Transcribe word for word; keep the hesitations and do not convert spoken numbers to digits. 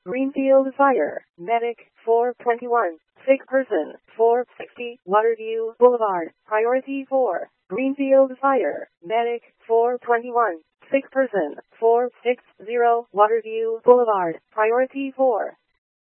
Greenfield Fire, Medic, four twenty-one, sick person, four sixty, Waterview Boulevard, priority four. Greenfield Fire, Medic, four twenty-one, sick person, four sixty, Waterview Boulevard, priority four.